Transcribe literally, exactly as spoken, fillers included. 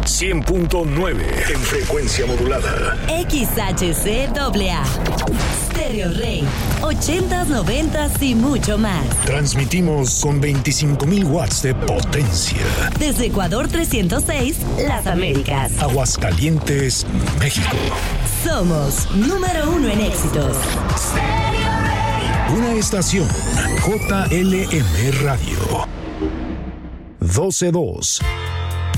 cien punto nueve en frecuencia modulada. X H C A A. Stereo Rey. ochentas, noventas y mucho más. Transmitimos con veinticinco mil watts de potencia. Desde Ecuador trescientos seis, Las Américas. Aguascalientes, México. Somos número uno en éxitos. Stereo Rey. Una estación J L M Radio. doce dos.